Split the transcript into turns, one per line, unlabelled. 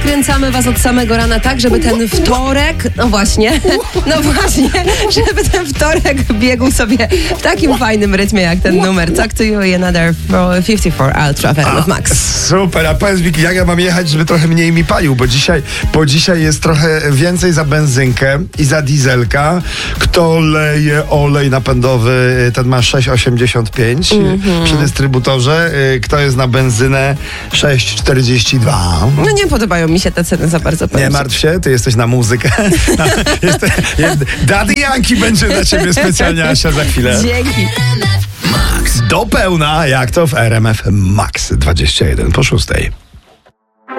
nakręcamy was od samego rana tak, żeby ten wtorek, no właśnie, żeby ten wtorek biegł sobie w takim fajnym rytmie jak ten numer. Talk to you another 54 Ultra w RMF Max.
Super, a powiedz mi, jak ja mam jechać, żeby trochę mniej mi palił, bo dzisiaj jest trochę więcej za benzynkę i za dieselka. Kto leje olej napędowy, ten ma 6,85 przy dystrybutorze. Kto jest na benzynę 6,42.
No nie podobają mi się te ceny za bardzo.
Nie martw się, ty jesteś na muzykę. Daddy Yankee będzie dla ciebie specjalnie, Asia, za chwilę.
Dzięki.
Max do pełna, jak to w RMF Max 21 po 6.